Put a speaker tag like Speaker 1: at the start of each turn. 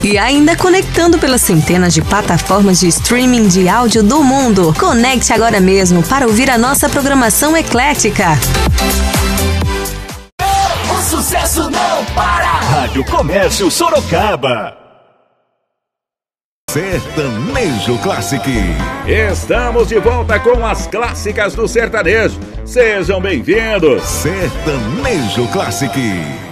Speaker 1: E ainda conectando pelas centenas de plataformas de streaming de áudio do mundo. Conecte agora mesmo para ouvir a nossa programação eclética.
Speaker 2: O sucesso não para! Rádio Comércio Sorocaba.
Speaker 3: Sertanejo Classic.
Speaker 4: Estamos de volta com as clássicas do sertanejo. Sejam bem-vindos.
Speaker 3: Sertanejo Classic.